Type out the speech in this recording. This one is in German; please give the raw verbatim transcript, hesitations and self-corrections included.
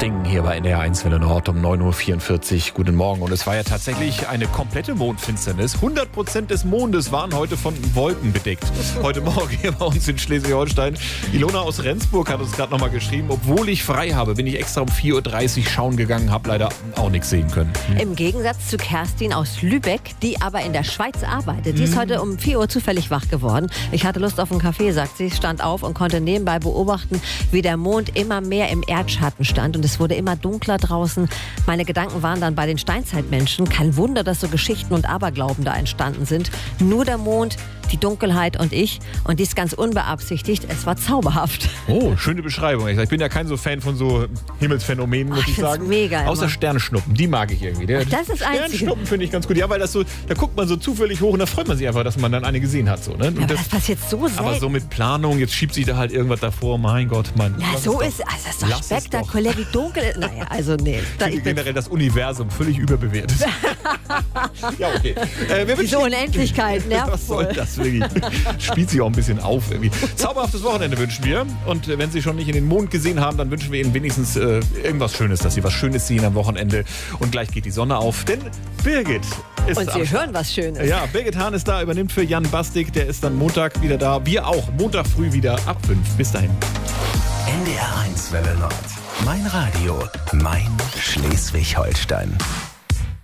Sting hier bei N D R eins Welle Nord um neun Uhr vierundvierzig. Guten Morgen. Und es war ja tatsächlich eine komplette Mondfinsternis. hundert Prozent des Mondes waren heute von Wolken bedeckt. Heute Morgen hier bei uns in Schleswig-Holstein. Ilona aus Rendsburg hat uns gerade nochmal geschrieben, obwohl ich frei habe, bin ich extra um vier Uhr dreißig schauen gegangen, habe leider auch nichts sehen können. Hm. Im Gegensatz zu Kerstin aus Lübeck, die aber in der Schweiz arbeitet. Die ist heute um vier Uhr zufällig wach geworden. Ich hatte Lust auf einen Kaffee, sagt sie, stand auf und konnte nebenbei beobachten, wie der Mond immer mehr im Erdschatten stand und es wurde immer dunkler draußen. Meine Gedanken waren dann bei den Steinzeitmenschen. Kein Wunder, dass so Geschichten und Aberglauben da entstanden sind. Nur der Mond, die Dunkelheit und ich. Und dies ganz unbeabsichtigt. Es war zauberhaft. Oh, schöne Beschreibung. Ich bin ja kein so Fan von so Himmelsphänomenen, muss Ach, ich sagen. Mega Außer immer. Sternschnuppen, die mag ich irgendwie. Der Ach, das ist einzige. Sternschnuppen finde ich ganz gut. Ja, weil das so, da guckt man so zufällig hoch und da freut man sich einfach, dass man dann eine gesehen hat. So, ne? Ja, aber das, das passiert so selten. Aber so mit Planung, jetzt schiebt sich da halt irgendwas davor. Mein Gott, Mann. Ja, so ist, also das ist doch spektakulär, wie dunkel ist. Naja, also nee. Da ich finde generell das Universum völlig überbewertet. Ja, okay. Äh, wir Diese Unendlichkeit, nervt. Was soll das wirklich? Spielt sich auch ein bisschen auf irgendwie. Zauberhaftes Wochenende wünschen wir. Und äh, wenn Sie schon nicht in den Mond gesehen haben, dann wünschen wir Ihnen wenigstens äh, irgendwas Schönes, dass Sie was Schönes sehen am Wochenende. Und gleich geht die Sonne auf, denn Birgit ist Und Sie hören was Schönes. Ja, Birgit Hahn ist da, übernimmt für Jan Bastik. Der ist dann Montag wieder da. Wir auch. Montag früh wieder ab fünf. Bis dahin. N D R eins Welle Nord. Mein Radio. Mein Schleswig-Holstein.